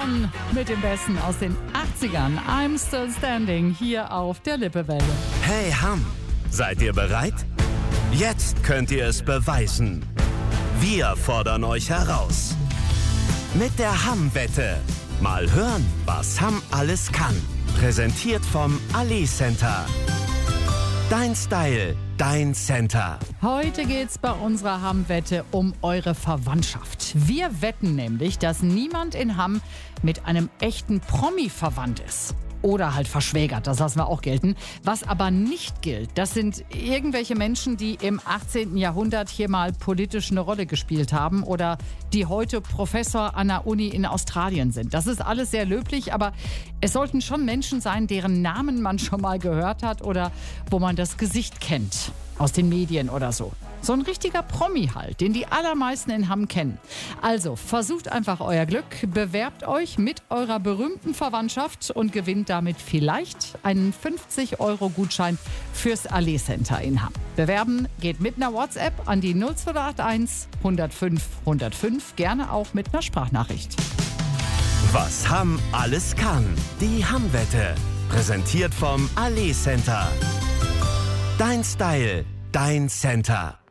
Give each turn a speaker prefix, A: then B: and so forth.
A: John mit dem Besten aus den 80ern. I'm Still Standing hier auf der Lippewelle.
B: Hey Hamm, seid ihr bereit? Jetzt könnt ihr es beweisen. Wir fordern euch heraus. Mit der Hamm-Wette. Mal hören, was Hamm alles kann. Präsentiert vom Ali Center. Dein Style, dein Center.
A: Heute geht's bei unserer Hamm-Wette um eure Verwandtschaft. Wir wetten nämlich, dass niemand in Hamm mit einem echten Promi verwandt ist. Oder halt verschwägert, das lassen wir auch gelten. Was aber nicht gilt, das sind irgendwelche Menschen, die im 18. Jahrhundert hier mal politisch eine Rolle gespielt haben oder die heute Professor an der Uni in Australien sind. Das ist alles sehr löblich, aber es sollten schon Menschen sein, deren Namen man schon mal gehört hat oder wo man das Gesicht kennt. Aus den Medien oder so. So ein richtiger Promi halt, den die allermeisten in Hamm kennen. Also versucht einfach euer Glück, bewerbt euch mit eurer berühmten Verwandtschaft und gewinnt damit vielleicht einen 50-Euro-Gutschein fürs Ali Center in Hamm. Bewerben geht mit einer WhatsApp an die 0281 105 105, gerne auch mit einer Sprachnachricht.
B: Was Hamm alles kann. Die Hamm-Wette. Präsentiert vom Ali Center. Dein Style, dein Center.